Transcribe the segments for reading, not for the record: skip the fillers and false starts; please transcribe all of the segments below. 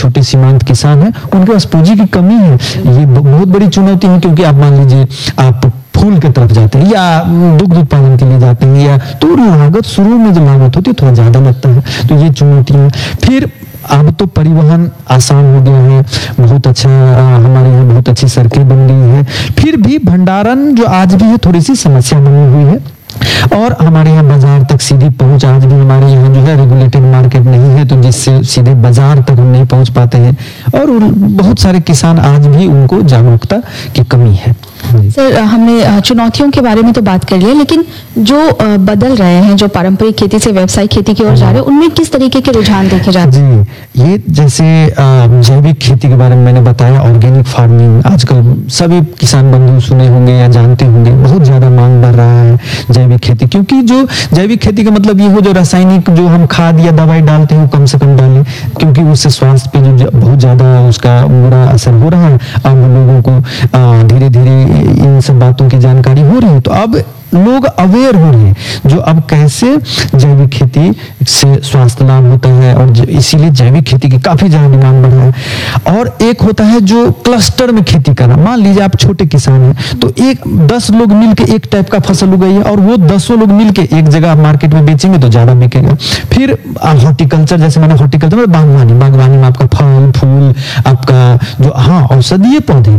छोटे सीमांत किसान हैं, उनके पास पूंजी की कमी है। ये बहुत बड़ी चुनौती है, क्योंकि आप मान लीजिए आप फूल की तरफ जाते हैं या दुग्ध उत्पादन के लिए जाते हैं, या तो लागत शुरू में जो लागत होती है थोड़ा ज्यादा लगता है, तो ये चुनौतियां। फिर अब तो परिवहन आसान हो गया है, बहुत अच्छा, हमारे यहाँ बहुत अच्छी सड़कें बन गई है, फिर भी भंडारण जो आज भी है थोड़ी सी समस्या बनी हुई है। और हमारे यहाँ बाजार तक सीधी पहुंच आज भी हमारे यहाँ जो है रेगुलेटेड मार्केट नहीं है, तो जिससे सीधे बाजार तक हम नहीं पहुंच पाते हैं, और बहुत सारे किसान आज भी उनको जागरूकता की कमी है। सर, हमने चुनौतियों के बारे में तो बात कर लिया, लेकिन जो बदल रहे हैं, जो पारंपरिक खेती से व्यावसायिक खेती की ओर जा रहे हैं, उनमें किस तरीके के रुझान देखे जाते हैं? जी, ये जैसे जैविक खेती के बारे में मैंने बताया, ऑर्गेनिक फार्मिंग आजकल सभी किसान बंधु सुने होंगे या जानते होंगे, बहुत ज्यादा मांग बढ़ रहा है जैविक खेती, क्योंकि जो जैविक खेती का मतलब ये हो, जो रासायनिक जो हम खाद या दवाई डालते हैं वो कम से कम डालें, क्योंकि उससे स्वास्थ्य पे जो बहुत ज्यादा उसका बुरा असर हो रहा है। अब लोगों को धीरे धीरे इन सब बातों की जानकारी हो रही है, तो अब लोग अवेयर हो रहे हैं, जो अब कैसे जैविक खेती से स्वास्थ्य लाभ होता है, और इसीलिए जैविक खेती की काफी ज्यादा डिमांड बढ़ रहा है। और एक होता है जो क्लस्टर में खेती करना, मान लीजिए आप छोटे किसान हैं, तो 10 लोग मिलकर एक टाइप का फसल उगाइए, और वो 10 लोग मिलकर एक जगह मार्केट में बेचेंगे तो ज्यादा बिकेगा। फिर हॉर्टिकल्चर, जैसे मैंने हॉर्टिकल्चर में बागवानी में आपका फल फूल, आपका जो औषधीय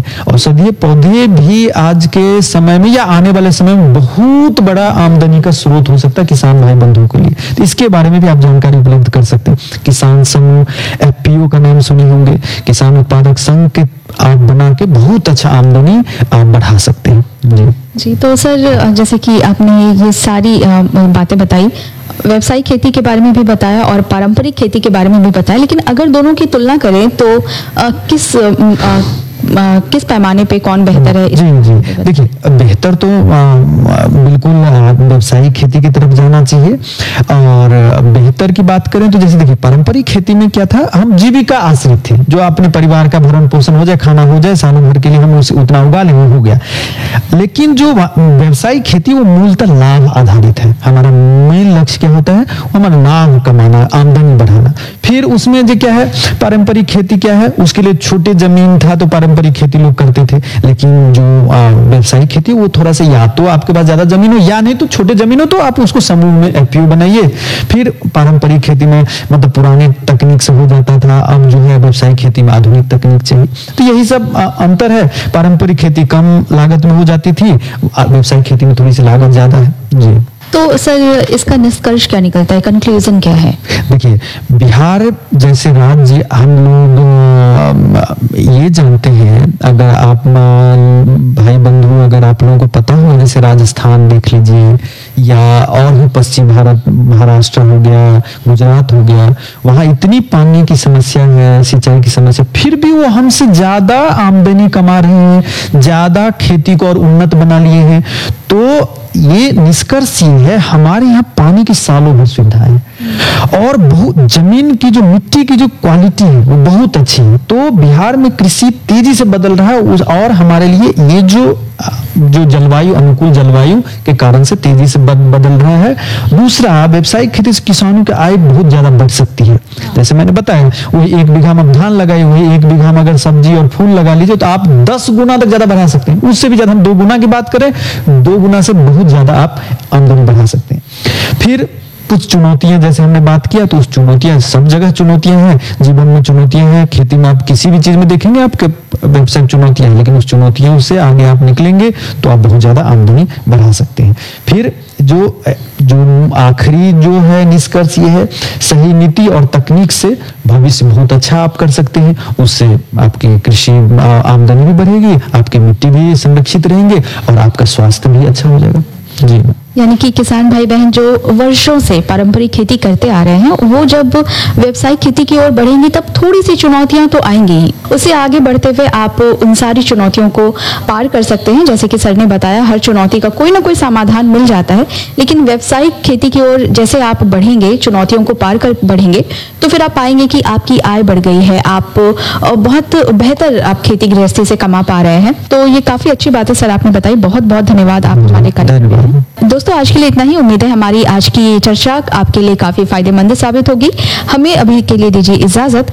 पौधे भी आज के समय में या आने वाले समय में बहुत बड़ा आमदनी का स्रोत हो सकता है किसान भाई बंधुओं के लिए। तो इसके बारे में भी आप जानकारी उपलब्ध कर सकते हैं। किसान समूह, FPO का नाम सुने होंगे, किसान उत्पादक संघ के आप बना के बहुत अच्छा आमदनी आप बढ़ा सकते हैं। जी, तो सर, जैसे कि आपने ये सारी बातें बताई, व्यावसायिक खेती के बारे में भी बताया और पारंपरिक खेती के बारे में भी बताया, लेकिन अगर दोनों की तुलना करें तो किस पैमाने पे कौन बेहतर है? जी, देखिए, बेहतर तो बिल्कुल व्यावसायिक खेती की तरफ जाना चाहिए। और बेहतर की बात करें तो जैसे देखिए, पारंपरिक खेती में क्या था, हम जीविका आश्रित थे, जो अपने परिवार का भरण पोषण हो जाए, खाना हो जाए, सालों भर के लिए हम उसे उतना उगा लेंगे, हो गया। लेकिन जो व्यावसायिक खेती वो मूलतः लाभ आधारित है। हमारा मेन लक्ष्य क्या होता है, हमारा लाभ कमाना, आमदनी बढ़ाना। फिर उसमें जो क्या है, पारंपरिक खेती क्या है, उसके लिए छोटे जमीन था तो पारंपरिक खेती लोग करते थे। लेकिन जो व्यावसायिक खेती वो थोड़ा सा, या तो आपके पास ज्यादा जमीन हो या नहीं तो छोटे जमीन हो, तो आप उसको समूह में FPO बनाइए। फिर पारंपरिक खेती में मतलब पुराने तकनीक से हो जाता था, अब जो है व्यावसायिक खेती में आधुनिक तकनीक चाहिए। तो यही सब अंतर है। पारंपरिक खेती कम लागत में हो जाती थी, व्यावसायिक खेती में थोड़ी सी लागत ज्यादा है। जी, तो सर, इसका निष्कर्ष क्या निकलता है, कंक्लूजन क्या है? देखिए, बिहार जैसे राज्य, हम लोग ये जानते हैं, अगर आप भाई बंधु, अगर आप लोगों को पता हो, जैसे राजस्थान देख लीजिए, या और भी पश्चिम भारत, महाराष्ट्र हो गया, गुजरात हो गया, वहाँ इतनी पानी की समस्या है, सिंचाई की समस्या, फिर भी वो हमसे ज्यादा आमदनी कमा रहे हैं, ज्यादा खेती को और उन्नत बना लिए हैं। तो ये निष्कर्ष ये है, हमारे यहाँ पानी की सालों भर सुविधा है, और बहुत जमीन की जो मिट्टी की जो क्वालिटी है वो बहुत अच्छी है। तो बिहार में कृषि तेजी से बदल रहा है, और हमारे लिए ये जो जलवायु, अनुकूल जलवायु के कारण से तेजी से बदल रहा है। दूसरा, व्यावसायिक खेती से किसानों की आय बहुत ज्यादा बढ़ सकती है। जैसे मैंने बताया, वही 1 बीघा में धान लगाए, वही 1 बीघा में अगर सब्जी और फूल लगा लीजिए तो आप 10 गुना तक ज्यादा बढ़ा सकते हैं। उससे भी ज्यादा, हम 2 गुना की बात करें, 2 गुना से बहुत ज्यादा आप आमदनी बढ़ा सकते हैं। फिर कुछ चुनौतियां, जैसे हमने बात किया, तो उस चुनौतियां, सब जगह चुनौतियां हैं, जीवन में चुनौतियां हैं, खेती में आप किसी भी चीज में देखेंगे आपके व्यावसायिक चुनौतियां हैं, लेकिन उस चुनौतियों से आगे आप निकलेंगे तो आप बहुत ज्यादा आमदनी बढ़ा सकते हैं। फिर जो आखिरी जो है निष्कर्ष ये है, सही नीति और तकनीक से भविष्य बहुत अच्छा आप कर सकते हैं। उससे आपकी कृषि आमदनी भी बढ़ेगी, आपकी मिट्टी भी संरक्षित रहेंगे, और आपका स्वास्थ्य भी अच्छा हो जाएगा। जी, यानी कि किसान भाई बहन जो वर्षों से पारंपरिक खेती करते आ रहे हैं, वो जब व्यावसायिक खेती की ओर बढ़ेंगे तब थोड़ी सी चुनौतियां तो आएंगी ही। उससे आगे बढ़ते हुए आप उन सारी चुनौतियों को पार कर सकते हैं। जैसे कि सर ने बताया, हर चुनौती का कोई ना कोई समाधान मिल जाता है। लेकिन व्यावसायिक खेती की ओर जैसे आप बढ़ेंगे, चुनौतियों को पार कर बढ़ेंगे, तो फिर आप पाएंगे कि आपकी आय बढ़ गई है, आप बहुत बेहतर आप खेती गृहस्थी से कमा पा रहे हैं। तो ये काफी अच्छी बात है सर आपने बताई। बहुत बहुत धन्यवाद आप हमारे कार्यक्रम। दोस्तों, आज के लिए इतना ही। उम्मीद है हमारी आज की चर्चा आपके लिए काफी फायदेमंद साबित होगी। हमें अभी के लिए दीजिए इजाजत।